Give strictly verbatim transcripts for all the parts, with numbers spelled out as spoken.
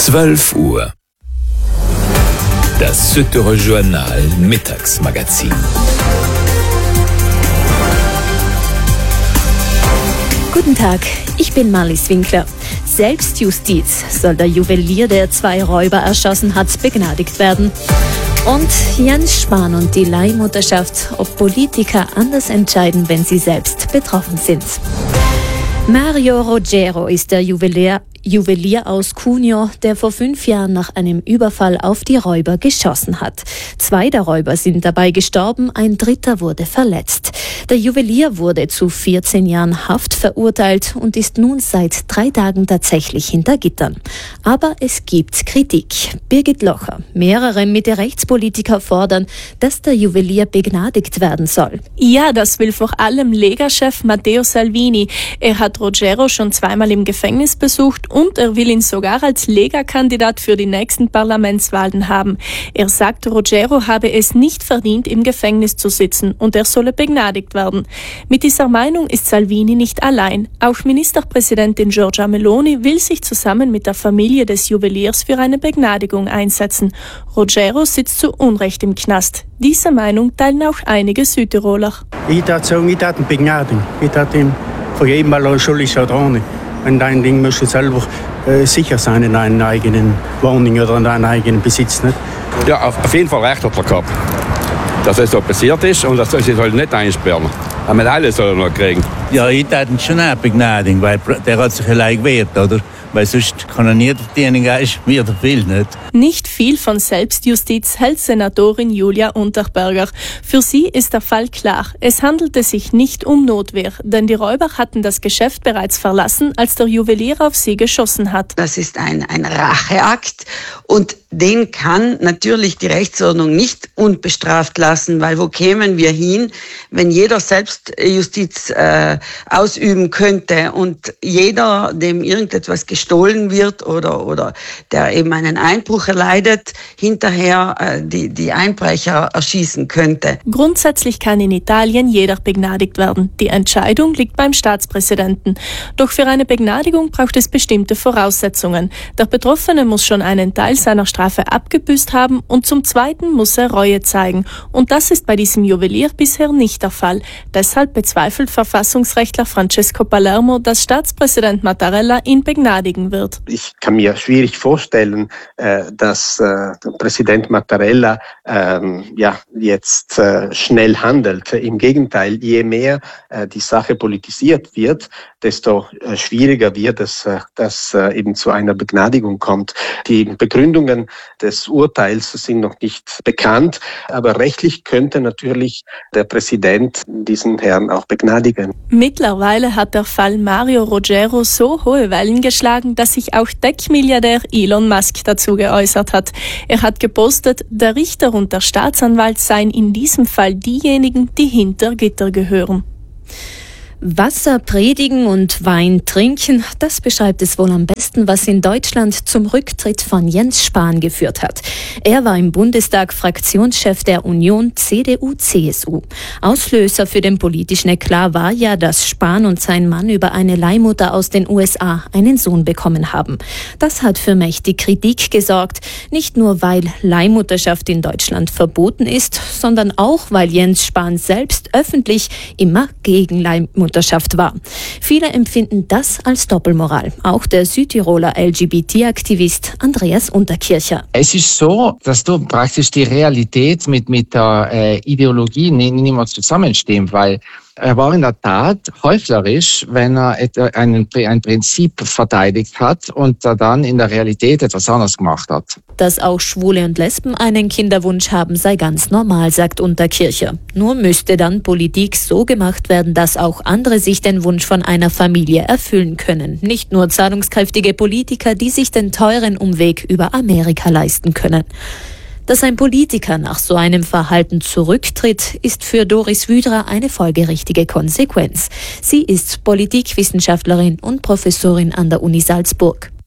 zwölf Uhr. Das Südtiroler Journal Mittagsmagazin. Guten Tag, ich bin Marlies Winkler. Selbstjustiz soll der Juwelier, der zwei Räuber erschossen hat, begnadigt werden. Und Jens Spahn und die Leihmutterschaft, ob Politiker anders entscheiden, wenn sie selbst betroffen sind. Mario Rogero ist der Juwelier, Juwelier aus Cuneo, der vor fünf Jahren nach einem Überfall auf die Räuber geschossen hat. Zwei der Räuber sind dabei gestorben, ein dritter wurde verletzt. Der Juwelier wurde zu vierzehn Jahren Haft verurteilt und ist nun seit drei Tagen tatsächlich hinter Gittern. Aber es gibt Kritik. Birgit Locher, mehrere Mitte-Rechtspolitiker fordern, dass der Juwelier begnadigt werden soll. Ja, das will vor allem Lega-Chef Matteo Salvini. Er hat Rogero schon zweimal im Gefängnis besucht und er will ihn sogar als Lega-Kandidat für die nächsten Parlamentswahlen haben. Er sagt, Rogero habe es nicht verdient, im Gefängnis zu sitzen und er solle begnadigt werden. Mit dieser Meinung ist Salvini nicht allein. Auch Ministerpräsidentin Giorgia Meloni will sich zusammen mit der Familie des Juweliers für eine Begnadigung einsetzen. Rogero sitzt zu Unrecht im Knast. Diese Meinung teilen auch einige Südtiroler. Ich würde sagen, ich würde ihn begnadigen. Ich würde ihm vergeben, weil er schuldig ist oder nicht. Und ein Ding musst du selber äh, sicher sein in deiner eigenen Wohnung oder in deinem eigenen Besitz. Nicht? Ja, auf, auf jeden Fall recht hat er gehabt, dass es so passiert ist und dass er sich halt nicht einsperren. Eine Medaille soll er noch kriegen. Ja, ich würde ihn schon auch begnadigen, weil der hat sich allein gewehrt, oder? Weil sonst kann er nie derjenige ist, wie er will, nicht? Nicht viel von Selbstjustiz hält Senatorin Julia Unterberger. Für sie ist der Fall klar. Es handelte sich nicht um Notwehr, denn die Räuber hatten das Geschäft bereits verlassen, als der Juwelier auf sie geschossen hat. Das ist ein, ein Racheakt und den kann natürlich die Rechtsordnung nicht unbestraft lassen, weil wo kämen wir hin, wenn jeder Selbstjustiz äh, ausüben könnte und jeder, dem irgendetwas gestohlen wird oder, oder der eben einen Einbruch erleidet, hinterher äh, die, die Einbrecher erschießen könnte. Grundsätzlich kann in Italien jeder begnadigt werden. Die Entscheidung liegt beim Staatspräsidenten. Doch für eine Begnadigung braucht es bestimmte Voraussetzungen. Der Betroffene muss schon einen Teil seiner Strafe abgebüßt haben und zum Zweiten muss er Reue zeigen. Und das ist bei diesem Juwelier bisher nicht der Fall. Deshalb bezweifelt Verfassungsrechtler Francesco Palermo, dass Staatspräsident Mattarella ihn begnadigen wird. Ich kann mir schwierig vorstellen, dass Präsident Mattarella ja, jetzt schnell handelt. Im Gegenteil, je mehr die Sache politisiert wird, desto schwieriger wird es, dass eben zu einer Begnadigung kommt. Die Begründungen des Urteils sind noch nicht bekannt, aber rechtlich könnte natürlich der Präsident diesen Herrn auch begnadigen. Mittlerweile hat der Fall Mario Rogero so hohe Wellen geschlagen, dass sich auch Tech-Milliardär Elon Musk dazu geäußert hat. Er hat gepostet, der Richter und der Staatsanwalt seien in diesem Fall diejenigen, die hinter Gitter gehören. Wasser predigen und Wein trinken, das beschreibt es wohl am besten, was in Deutschland zum Rücktritt von Jens Spahn geführt hat. Er war im Bundestag Fraktionschef der Union C D U C S U. Auslöser für den politischen Eklat war ja, dass Spahn und sein Mann über eine Leihmutter aus den U S A einen Sohn bekommen haben. Das hat für mächtig Kritik gesorgt, nicht nur weil Leihmutterschaft in Deutschland verboten ist, sondern auch weil Jens Spahn selbst öffentlich immer gegen Leihmutterschaft war. Viele empfinden das als Doppelmoral. Auch der Südtiroler L G B T-Aktivist Andreas Unterkircher. Es ist so, dass du praktisch die Realität mit, mit der äh, Ideologie niemals zusammenstehen, weil er war in der Tat heuchlerisch, wenn er einen, ein Prinzip verteidigt hat und er dann in der Realität etwas anderes gemacht hat. Dass auch Schwule und Lesben einen Kinderwunsch haben, sei ganz normal, sagt Unterkircher. Nur müsste dann Politik so gemacht werden, dass auch andere sich den Wunsch von einer Familie erfüllen können. Nicht nur zahlungskräftige Politiker, die sich den teuren Umweg über Amerika leisten können. Dass ein Politiker nach so einem Verhalten zurücktritt, ist für Doris Wüdra eine folgerichtige Konsequenz. Sie ist Politikwissenschaftlerin und Professorin an der Uni Salzburg.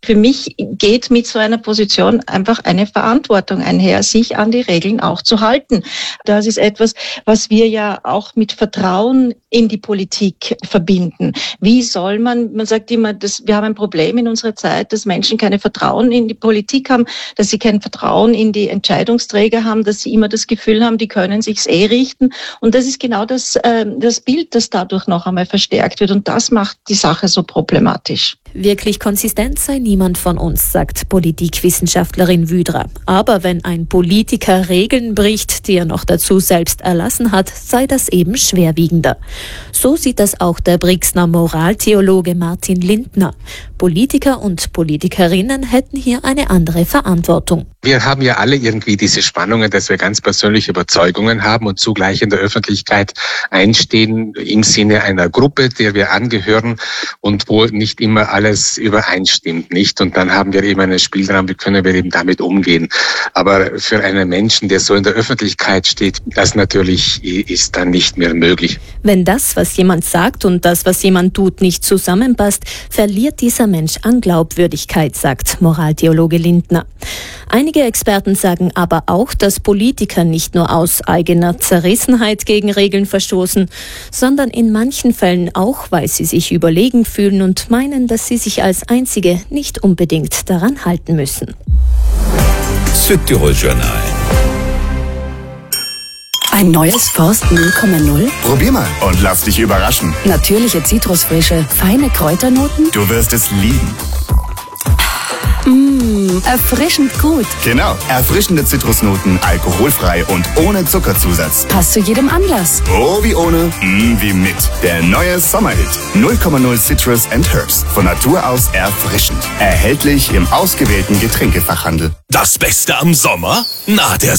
Für mich geht mit so einer Position einfach eine Verantwortung einher, sich an die Regeln auch zu halten. Das ist etwas, was wir ja auch mit Vertrauen in die Politik verbinden. Wie soll man, man sagt immer, dass wir haben ein Problem in unserer Zeit, dass Menschen keine Vertrauen in die Politik haben, dass sie kein Vertrauen in die Entscheidungsträger haben, dass sie immer das Gefühl haben, die können sich's eh richten. Und das ist genau das, äh, das Bild, das dadurch noch einmal verstärkt wird. Und das macht die Sache so problematisch. Wirklich konsistent sei niemand von uns, sagt Politikwissenschaftlerin Wydra. Aber wenn ein Politiker Regeln bricht, die er noch dazu selbst erlassen hat, sei das eben schwerwiegender. So sieht das auch der Brixner Moraltheologe Martin Lindner. Politiker und Politikerinnen hätten hier eine andere Verantwortung. Wir haben ja alle irgendwie diese Spannungen, dass wir ganz persönliche Überzeugungen haben und zugleich in der Öffentlichkeit einstehen im Sinne einer Gruppe, der wir angehören und wo nicht immer alles übereinstimmt, nicht? Und dann haben wir eben einen Spielraum, wie können wir eben damit umgehen. Aber für einen Menschen, der so in der Öffentlichkeit steht, das natürlich ist dann nicht mehr möglich. Wenn das, was jemand sagt und das, was jemand tut, nicht zusammenpasst, verliert dieser Mensch an Glaubwürdigkeit, sagt Moraltheologe Lindner. Einige Experten sagen aber auch, dass Politiker nicht nur aus eigener Zerrissenheit gegen Regeln verstoßen, sondern in manchen Fällen auch, weil sie sich überlegen fühlen und meinen, dass sie sich als Einzige nicht unbedingt daran halten müssen. Südtirol Journal. Ein neues Forst null Komma null? Probier mal und lass dich überraschen. Natürliche Zitrusfrische, feine Kräuternoten? Du wirst es lieben. Mmh, erfrischend gut. Genau, erfrischende Zitrusnoten, alkoholfrei und ohne Zuckerzusatz. Passt zu jedem Anlass. Oh, wie ohne, mm, wie mit. Der neue Sommerhit. null Komma null Citrus and Herbs. Von Natur aus erfrischend. Erhältlich im ausgewählten Getränkefachhandel. Das Beste am Sommer? Na, der